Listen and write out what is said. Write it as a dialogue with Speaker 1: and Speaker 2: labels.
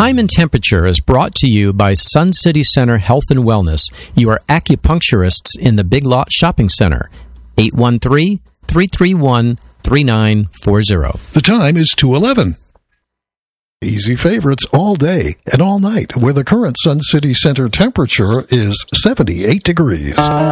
Speaker 1: Time and temperature is brought to you by Sun City Center Health and Wellness, your acupuncturists in the Big Lot Shopping Center. 813-331-3940.
Speaker 2: The time is 2:11. Easy favorites all day and all night, where the current Sun City Center temperature is 78 degrees.